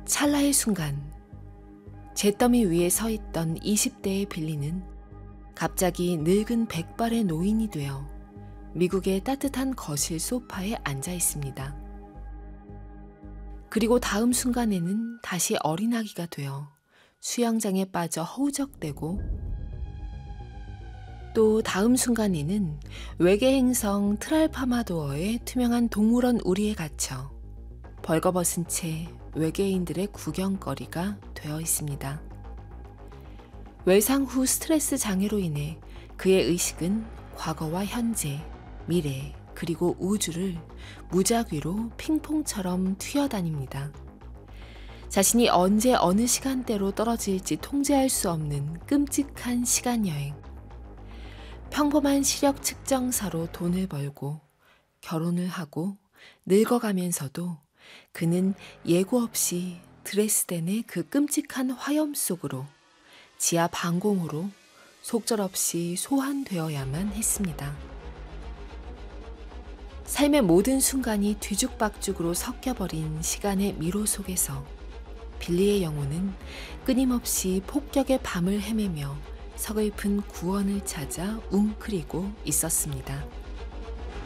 찰나의 순간 잿더미 위에 서 있던 20대의 빌리는 갑자기 늙은 백발의 노인이 되어 미국의 따뜻한 거실 소파에 앉아 있습니다. 그리고 다음 순간에는 다시 어린아기가 되어 수영장에 빠져 허우적대고, 또 다음 순간에는 외계 행성 트랄파마도어의 투명한 동물원 우리에 갇혀 벌거벗은 채 외계인들의 구경거리가 되어 있습니다. 외상 후 스트레스 장애로 인해 그의 의식은 과거와 현재, 미래, 그리고 우주를 무작위로 핑퐁처럼 튀어다닙니다. 자신이 언제 어느 시간대로 떨어질지 통제할 수 없는 끔찍한 시간여행. 평범한 시력 측정사로 돈을 벌고 결혼을 하고 늙어가면서도 그는 예고 없이 드레스덴의 그 끔찍한 화염 속으로 지하 방공호로 속절없이 소환되어야만 했습니다. 삶의 모든 순간이 뒤죽박죽으로 섞여버린 시간의 미로 속에서 빌리의 영혼은 끊임없이 폭격의 밤을 헤매며 서글픈 구원을 찾아 웅크리고 있었습니다.